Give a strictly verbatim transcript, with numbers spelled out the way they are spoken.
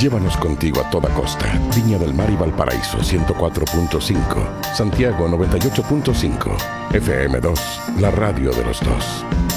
Llévanos contigo a toda costa. Viña del Mar y Valparaíso ciento cuatro punto cinco. Santiago noventa y ocho punto cinco. F M dos, la radio de los dos.